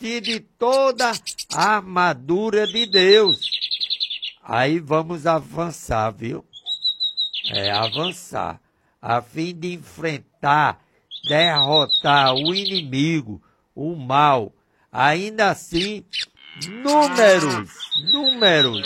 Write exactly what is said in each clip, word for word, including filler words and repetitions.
revestir de toda a armadura de Deus. Aí vamos avançar, viu? É, avançar, a fim de enfrentar, derrotar o inimigo, o mal. Ainda assim, números, números.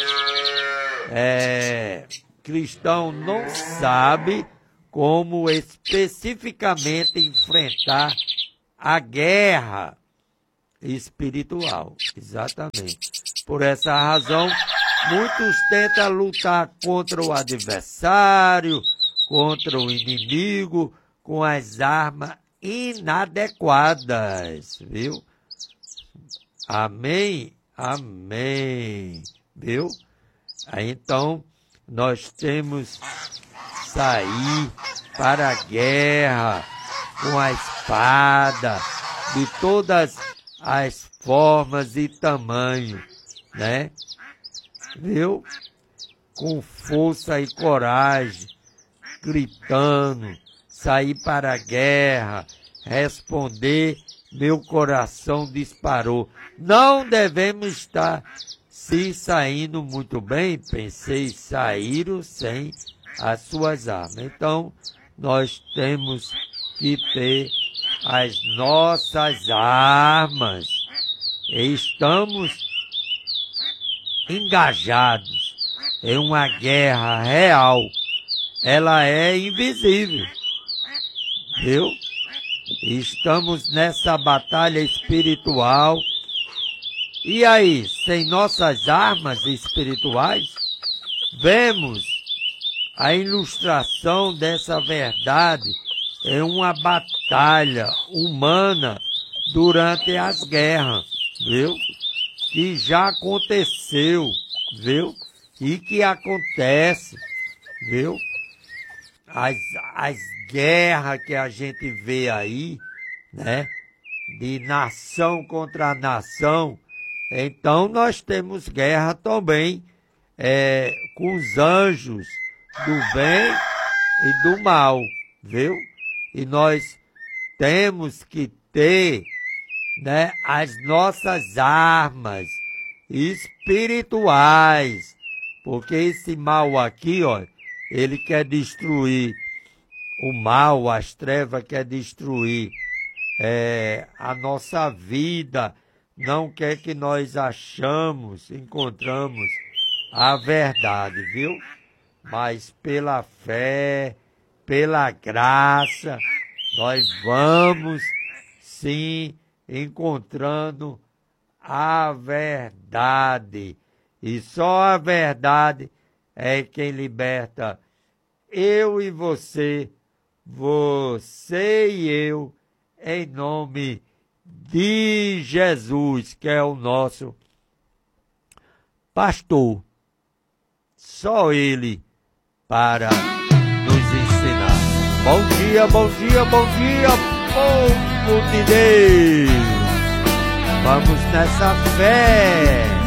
É, cristão não sabe como especificamente enfrentar a guerra espiritual. Exatamente. Por essa razão, muitos tentam lutar contra o adversário, contra o inimigo, com as armas inadequadas, viu? Amém? Amém. Viu? Aí, então, nós temos que sair para a guerra com a espada, de todas as formas e tamanhos, né? Viu? Com força e coragem, gritando, sair para a guerra, responder, meu coração disparou. Não devemos estar se saindo muito bem, pensei, saíram sem as suas armas. Então, nós temos que ter as nossas armas. Estamos engajados em uma guerra real. Ela é invisível, viu? Estamos nessa batalha espiritual. E aí, sem nossas armas espirituais, vemos a ilustração dessa verdade em uma batalha humana durante as guerras, viu? Que já aconteceu, viu? E que acontece, viu? As, as guerras que a gente vê aí, né? De nação contra nação. Então nós temos guerra também é, com os anjos do bem e do mal, viu? E nós temos que ter, né, as nossas armas espirituais, porque esse mal aqui, ó, ele quer destruir o mal, as trevas quer destruir é, a nossa vida, não quer que nós achamos, encontramos a verdade, viu? Mas pela fé, pela graça, nós vamos sim encontrando a verdade. E só a verdade é quem liberta eu e você, você e eu, em nome de Jesus, que é o nosso pastor. Só Ele para nos ensinar. Bom dia, bom dia, bom dia, povo de Deus. Vamos nessa fé.